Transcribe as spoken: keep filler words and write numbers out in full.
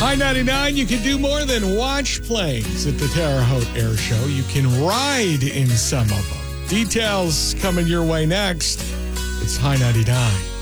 High ninety-nine, you can do more than watch planes at the Terre Haute Air Show. You can ride in some of them. Details coming your way next. It's High ninety-nine.